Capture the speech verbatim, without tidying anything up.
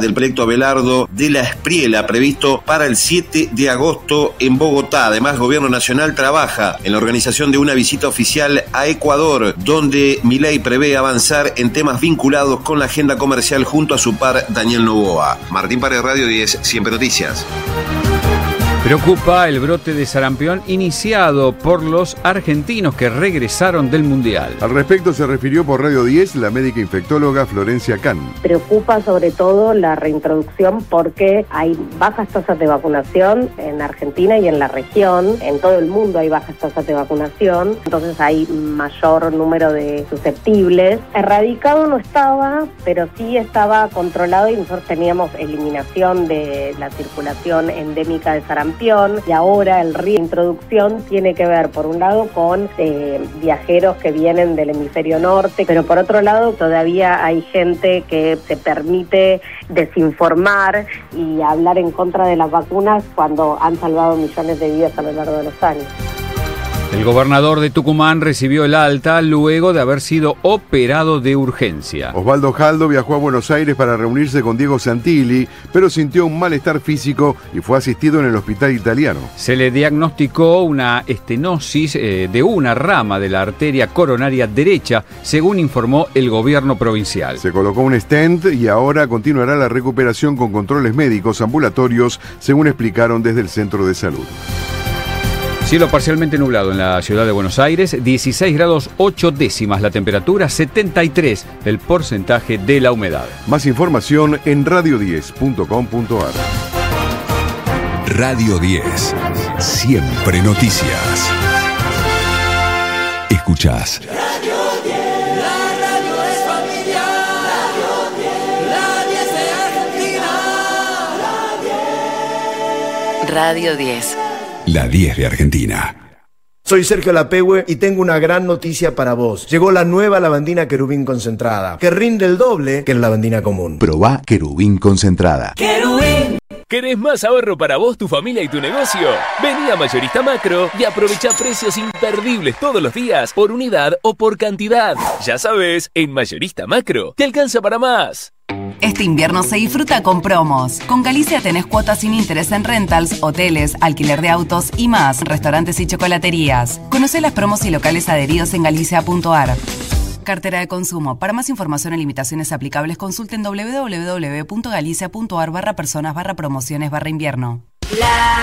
del proyecto Abelardo de la Espriela, previsto para el siete de agosto en Bogotá. Además, Gobierno Nacional trabaja en la organización de una visita oficial a Ecuador, donde Milei prevé avanzar en temas vinculados con la agenda comercial junto a su par Daniel Noboa. Martín Pared, Radio diez, Siempre Noticias. Preocupa el brote de sarampión iniciado por los argentinos que regresaron del Mundial. Al respecto se refirió por Radio diez la médica infectóloga Florencia Can. Preocupa sobre todo la reintroducción porque hay bajas tasas de vacunación en Argentina y en la región. En todo el mundo hay bajas tasas de vacunación, entonces hay mayor número de susceptibles. Erradicado no estaba, pero sí estaba controlado y nosotros teníamos eliminación de la circulación endémica de sarampión. Y ahora el reintroducción tiene que ver, por un lado, con eh, viajeros que vienen del hemisferio norte, pero por otro lado todavía hay gente que se permite desinformar y hablar en contra de las vacunas cuando han salvado millones de vidas a lo largo de los años. El gobernador de Tucumán recibió el alta luego de haber sido operado de urgencia. Osvaldo Jaldo viajó a Buenos Aires para reunirse con Diego Santilli, pero sintió un malestar físico y fue asistido en el hospital italiano. Se le diagnosticó una estenosis eh, de una rama de la arteria coronaria derecha, según informó el gobierno provincial. Se colocó un stent y ahora continuará la recuperación con controles médicos ambulatorios, según explicaron desde el centro de salud. Cielo parcialmente nublado en la ciudad de Buenos Aires, dieciséis grados ocho décimas la temperatura, setenta y tres el porcentaje de la humedad. Más información en radio diez punto com punto a r. Radio diez, siempre noticias. Escuchás. Radio diez, la radio es familiar. Radio diez, la diez de Argentina. La diez. Radio diez. La diez de Argentina. Soy Sergio Lapehue y tengo una gran noticia para vos. Llegó la nueva lavandina Querubín concentrada, que rinde el doble que la lavandina común. Probá Querubín concentrada. ¡Querubín! ¿Querés más ahorro para vos, tu familia y tu negocio? Vení a Mayorista Macro y aprovecha precios imperdibles todos los días, por unidad o por cantidad. Ya sabes, en Mayorista Macro te alcanza para más. Este invierno se disfruta con promos. Con Galicia tenés cuotas sin interés en rentals, hoteles, alquiler de autos y más, restaurantes y chocolaterías. Conocé las promos y locales adheridos en galicia punto a r. Cartera de consumo. Para más información y limitaciones aplicables, consulten doble u doble u doble u punto galicia punto a r barra personas barra promociones barra invierno. La